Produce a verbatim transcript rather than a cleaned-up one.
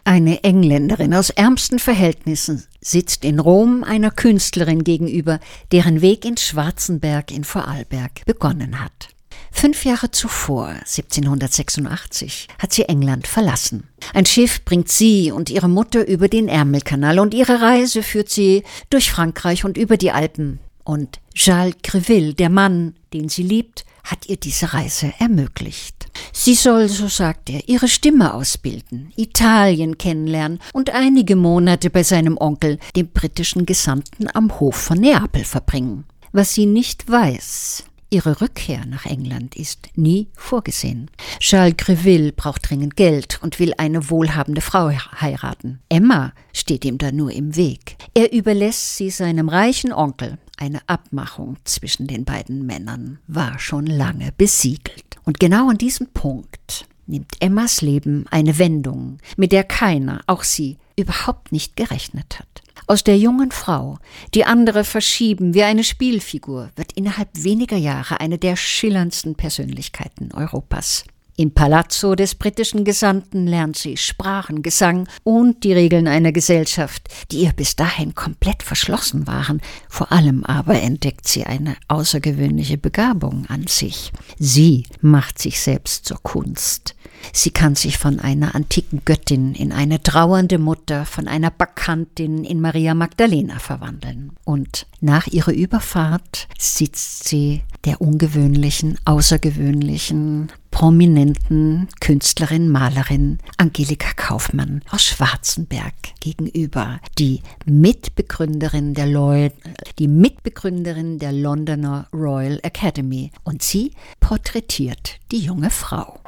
Eine Engländerin aus ärmsten Verhältnissen sitzt in Rom einer Künstlerin gegenüber, deren Weg in Schwarzenberg in Vorarlberg begonnen hat. Fünf Jahre zuvor, siebzehnhundertsechsundachtzig, hat sie England verlassen. Ein Schiff bringt sie und ihre Mutter über den Ärmelkanal und ihre Reise führt sie durch Frankreich und über die Alpen. Und Charles Greville, der Mann, den sie liebt, hat ihr diese Reise ermöglicht. Sie soll, so sagt er, ihre Stimme ausbilden, Italien kennenlernen und einige Monate bei seinem Onkel, dem britischen Gesandten am Hof von Neapel, verbringen. Was sie nicht weiß: ihre Rückkehr nach England ist nie vorgesehen. Charles Greville braucht dringend Geld und will eine wohlhabende Frau heiraten. Emma steht ihm da nur im Weg. Er überlässt sie seinem reichen Onkel. Eine Abmachung zwischen den beiden Männern war schon lange besiegelt. Und genau an diesem Punkt nimmt Emmas Leben eine Wendung, mit der keiner, auch sie, überhaupt nicht gerechnet hat. Aus der jungen Frau, die andere verschieben wie eine Spielfigur, wird innerhalb weniger Jahre eine der schillerndsten Persönlichkeiten Europas. Im Palazzo des britischen Gesandten lernt sie Sprachen, Gesang und die Regeln einer Gesellschaft, die ihr bis dahin komplett verschlossen waren. Vor allem aber entdeckt sie eine außergewöhnliche Begabung an sich. Sie macht sich selbst zur Kunst. Sie kann sich von einer antiken Göttin in eine trauernde Mutter, von einer Bacchantin in Maria Magdalena verwandeln. Und nach ihrer Überfahrt sitzt sie der ungewöhnlichen, außergewöhnlichen, prominenten Künstlerin, Malerin Angelika Kauffmann aus Schwarzenberg gegenüber, die Mitbegründerin der, Leu- die Mitbegründerin der Londoner Royal Academy. Und sie porträtiert die junge Frau.